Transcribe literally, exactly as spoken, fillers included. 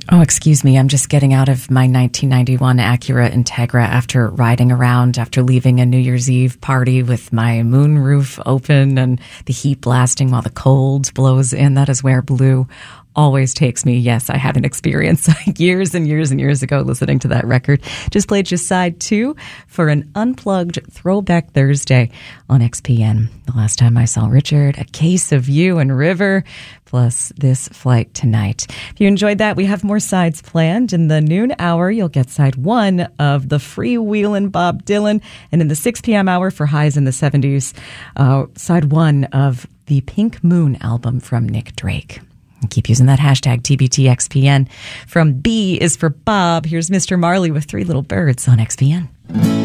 Oh, excuse me. I'm just getting out of my nineteen ninety-one Acura Integra after riding around after leaving a New Year's Eve party with my moonroof open and the heat blasting while the cold blows in. That is where blue always takes me. Yes, I had an experience years and years and years ago listening to that record. Just played you side two for an unplugged Throwback Thursday on X P N. The last time I saw Richard, A Case of You and River, plus This Flight Tonight. If you enjoyed that, we have more sides planned. In the noon hour, you'll get side one of the Freewheelin' Bob Dylan. And in the six p.m. hour for Highs in the seventies, uh, side one of the Pink Moon album from Nick Drake. Keep using that hashtag T B T X P N. From B is for Bob. Here's Mister Marley with Three Little Birds on X P N.